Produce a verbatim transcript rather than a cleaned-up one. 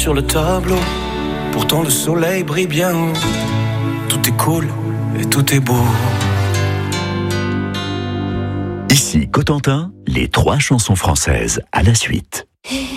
sur le tableau. Pourtant le soleil brille bien haut. Tout est cool et tout est beau. Ici Cotentin, les trois chansons françaises à la suite.